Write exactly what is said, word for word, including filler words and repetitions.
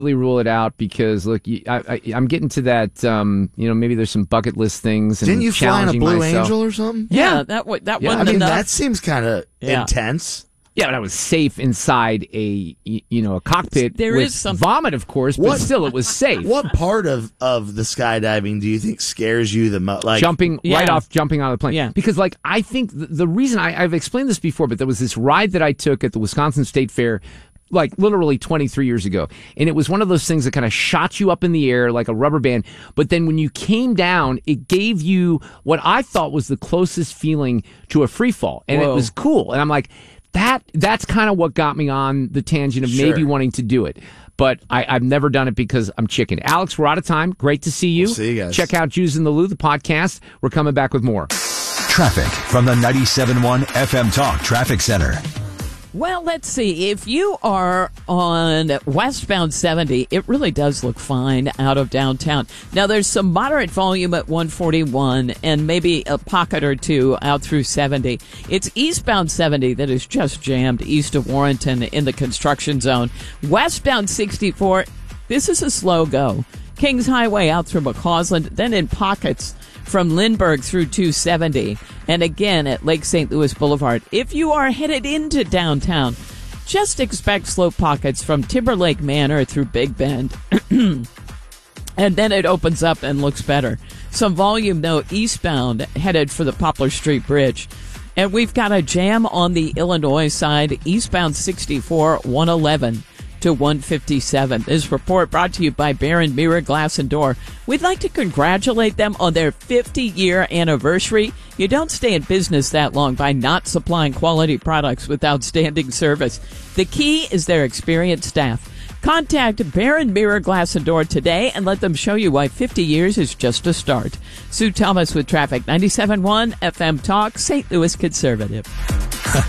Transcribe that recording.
rule it out because look, I, I, I'm getting to that. Um, you know, maybe there's some bucket list things. And didn't you fly in a Blue myself. Angel or something? Yeah, yeah that w- that yeah. wasn't I mean, enough. that seems kind of yeah. intense. Yeah, but I was safe inside a you know a cockpit. There with is some vomit, of course, but what, still, it was safe. What part of, of the skydiving do you think scares you the most? Like jumping yeah. right off, jumping out of the plane. Yeah. Because like I think the, the reason I, I've explained this before, but there was this ride that I took at the Wisconsin State Fair. Like literally twenty-three years ago. And it was one of those things that kind of shot you up in the air like a rubber band. But then when you came down, it gave you what I thought was the closest feeling to a free fall. And Whoa. It was cool. And I'm like, that that's kind of what got me on the tangent of sure. maybe wanting to do it. But I, I've never done it because I'm chicken. Alex, we're out of time. Great to see you. We'll see you guys. Check out Jews in the Lou, the podcast. We're coming back with more. Traffic from the ninety-seven point one F M Talk Traffic Center. Well, let's see. If you are on westbound seventy, it really does look fine out of downtown. Now, there's some moderate volume at one forty-one and maybe a pocket or two out through seventy. It's eastbound seventy that is just jammed east of Warrenton in the construction zone. Westbound sixty-four, this is a slow go. Kings Highway out through McCausland, then in pockets from Lindbergh through two seventy, and again at Lake Saint Louis Boulevard. If you are headed into downtown, just expect slow pockets from Timberlake Manor through Big Bend. And then it opens up and looks better. Some volume, though, eastbound, headed for the Poplar Street Bridge. And we've got a jam on the Illinois side, eastbound sixty-four, one eleven to one fifty-seven. This report brought to you by Barron Mirror Glass and Door. We'd like to congratulate them on their fifty-year anniversary. You don't stay in business that long by not supplying quality products with outstanding service. The key is their experienced staff. Contact Barron Mirror Glass and Door today and let them show you why fifty years is just a start. Sue Thomas with traffic, ninety-seven point one F M Talk, Saint Louis Conservative.